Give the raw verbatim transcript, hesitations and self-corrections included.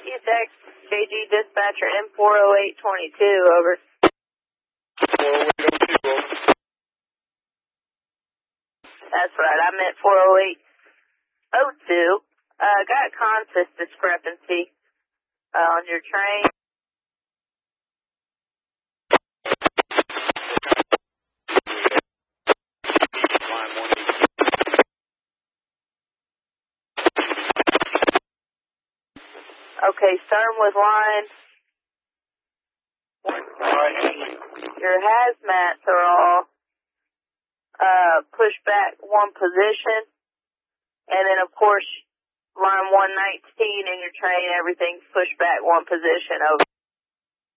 you text J G dispatcher M four oh eight twenty-two, over. four oh eight oh two, over. That's right, I meant four oh eight oh two. Uh, got a consist discrepancy uh, on your train. Okay, starting with line. Your hazmats are all uh, pushed back one position. And then, of course, line one nineteen in your train, everything's pushed back one position, over.